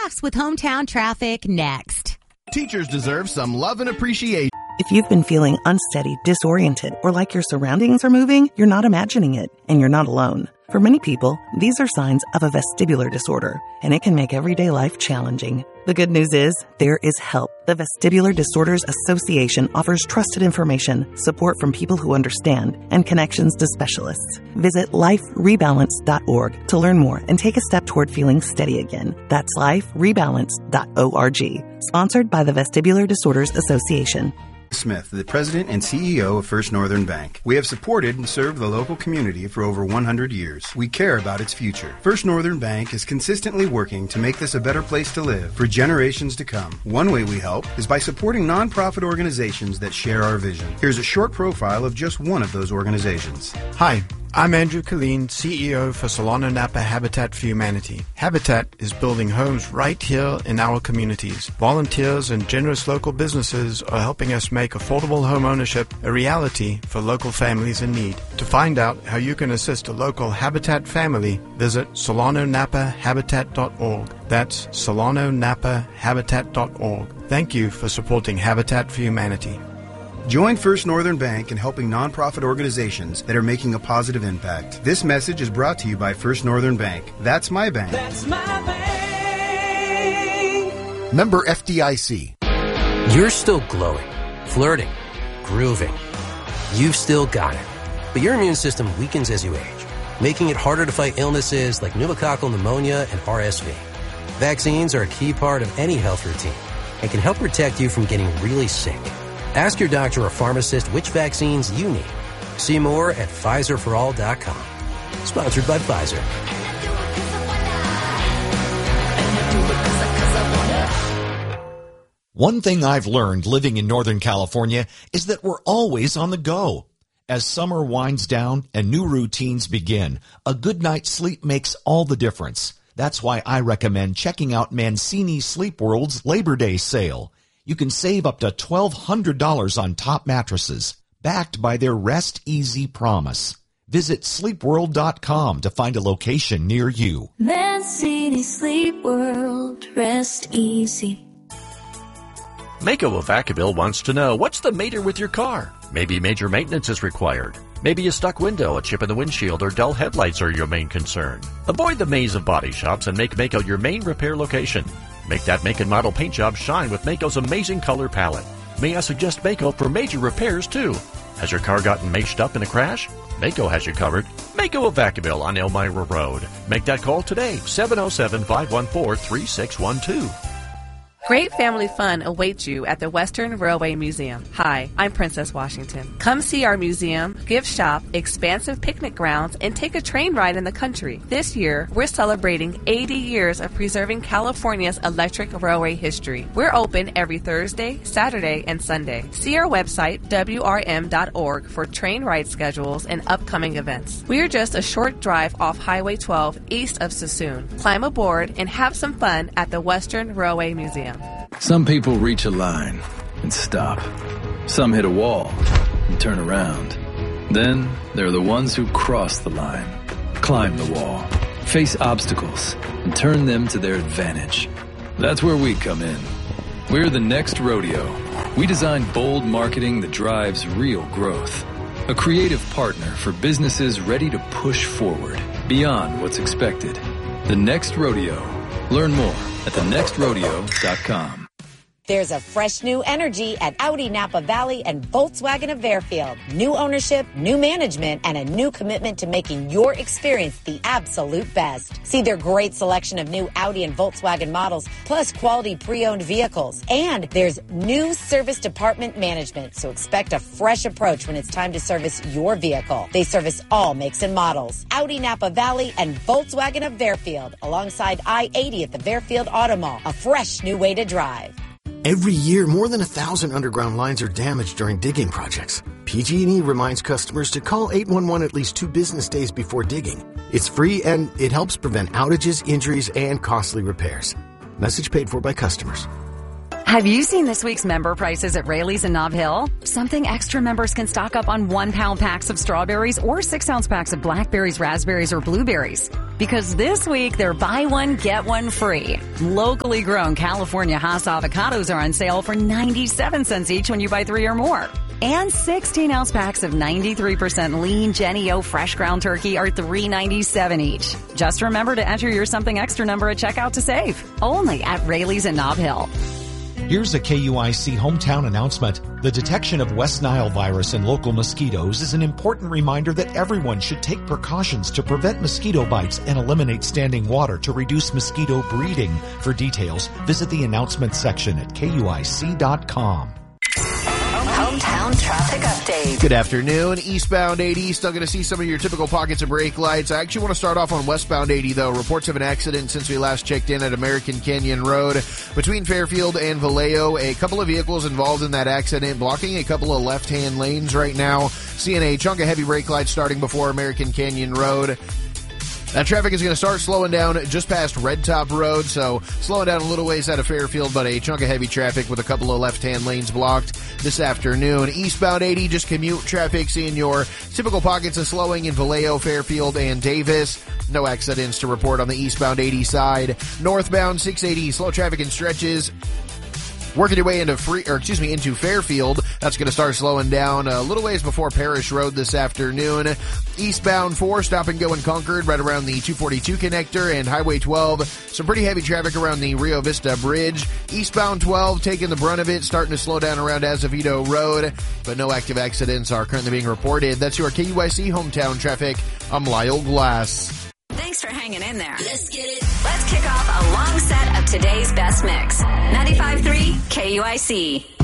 laughs with hometown traffic next. Teachers deserve some love and appreciation. If you've been feeling unsteady, disoriented, or like your surroundings are moving, you're not imagining it, and you're not alone. For many people, these are signs of a vestibular disorder, and it can make everyday life challenging. The good news is, there is help. The Vestibular Disorders Association offers trusted information, support from people who understand, and connections to specialists. Visit liferebalance.org to learn more and take a step toward feeling steady again. That's liferebalance.org. Sponsored by the Vestibular Disorders Association. Smith, the President and CEO of First Northern Bank. We have supported and served the local community for over 100 years. We care about its future. First Northern Bank is consistently working to make this a better place to live for generations to come. One way we help is by supporting nonprofit organizations that share our vision. Here's a short profile of just one of those organizations. Hi. I'm Andrew Killeen, CEO for Solano Napa Habitat for Humanity. Habitat is building homes right here in our communities. Volunteers and generous local businesses are helping us make affordable home ownership a reality for local families in need. To find out how you can assist a local Habitat family, visit SolanoNapaHabitat.org. That's SolanoNapaHabitat.org. Thank you for supporting Habitat for Humanity. Join First Northern Bank in helping nonprofit organizations that are making a positive impact. This message is brought to you by First Northern Bank. That's my bank. That's my bank. Member FDIC. You're still glowing, flirting, grooving. You've still got it. But your immune system weakens as you age, making it harder to fight illnesses like pneumococcal pneumonia and RSV. Vaccines are a key part of any health routine and can help protect you from getting really sick. Ask your doctor or pharmacist which vaccines you need. See more at PfizerForAll.com. Sponsored by Pfizer. One thing I've learned living in Northern California is that we're always on the go. As summer winds down and new routines begin, a good night's sleep makes all the difference. That's why I recommend checking out Mancini Sleep World's Labor Day sale. You can save up to $1,200 on top mattresses, backed by their Rest Easy promise. Visit sleepworld.com to find a location near you. Mancini Sleep World, rest easy. Mako of Vacaville wants to know, what's the matter with your car? Maybe major maintenance is required. Maybe a stuck window, a chip in the windshield, or dull headlights are your main concern. Avoid the maze of body shops and make Mako your main repair location. Make that make and model paint job shine with Mako's amazing color palette. May I suggest Mako for major repairs, too? Has your car gotten maced up in a crash? Mako has you covered. Mako of Vacaville on Elmira Road. Make that call today, 707-514-3612. Great family fun awaits you at the Western Railway Museum. Hi, I'm Princess Washington. Come see our museum, gift shop, expansive picnic grounds, and take a train ride in the country. This year, we're celebrating 80 years of preserving California's electric railway history. We're open every Thursday, Saturday, and Sunday. See our website, wrm.org, for train ride schedules and upcoming events. We're just a short drive off Highway 12 east of Sassoon. Climb aboard and have some fun at the Western Railway Museum. Some people reach a line and stop. Some hit a wall and turn around. Then there are the ones who cross the line, climb the wall, face obstacles, and turn them to their advantage. That's where we come in. We're the Next Rodeo. We design bold marketing that drives real growth. A creative partner for businesses ready to push forward beyond what's expected. The Next Rodeo. Learn more at thenextrodeo.com. There's a fresh new energy at Audi Napa Valley and Volkswagen of Fairfield. New ownership, new management, and a new commitment to making your experience the absolute best. See their great selection of new Audi and Volkswagen models, plus quality pre-owned vehicles. And there's new service department management, so expect a fresh approach when it's time to service your vehicle. They service all makes and models. Audi Napa Valley and Volkswagen of Fairfield, alongside I-80 at the Fairfield Auto Mall. A fresh new way to drive. Every year, more than 1,000 underground lines are damaged during digging projects. PG&E reminds customers to call 811 at least 2 business days before digging. It's free and it helps prevent outages, injuries, and costly repairs. Message paid for by customers. Have you seen this week's member prices at Raley's in Nob Hill? Something extra members can stock up on 1-pound packs of strawberries or 6-ounce packs of blackberries, raspberries, or blueberries. Because this week, they're buy one, get one free. Locally grown California Hass avocados are on sale for 97 cents each when you buy 3 or more. And 16-ounce packs of 93% lean Jenny O fresh ground turkey are $3.97 each. Just remember to enter your something extra number at checkout to save. Only at Raley's in Nob Hill. Here's a KUIC hometown announcement. The detection of West Nile virus in local mosquitoes is an important reminder that everyone should take precautions to prevent mosquito bites and eliminate standing water to reduce mosquito breeding. For details, visit the announcements section at KUIC.com. Hometown traffic update. Good afternoon. Eastbound 80, still going to see some of your typical pockets of brake lights. I actually want to start off on westbound 80, though. Reports of an accident since we last checked in at American Canyon Road. Between Fairfield and Vallejo, a couple of vehicles involved in that accident, blocking a couple of left-hand lanes right now. Seeing a chunk of heavy brake lights starting before American Canyon Road. That traffic is going to start slowing down just past Red Top Road, so slowing down a little ways out of Fairfield, but a chunk of heavy traffic with a couple of left-hand lanes blocked this afternoon. Eastbound 80, just commute traffic, seeing your typical pockets of slowing in Vallejo, Fairfield, and Davis. No accidents to report on the eastbound 80 side. Northbound 680, slow traffic and stretches. Working your way into into Fairfield. That's going to start slowing down a little ways before Parish Road this afternoon. Eastbound 4, stop and go in Concord, right around the 242 connector, and Highway 12. Some pretty heavy traffic around the Rio Vista Bridge. Eastbound 12, taking the brunt of it, starting to slow down around Azevedo Road, but no active accidents are currently being reported. That's your KUIC hometown traffic. I'm Lyle Glass. Thanks for hanging in there. Let's get it. Let's kick off a long set of today's best mix. 95.3 KUIC.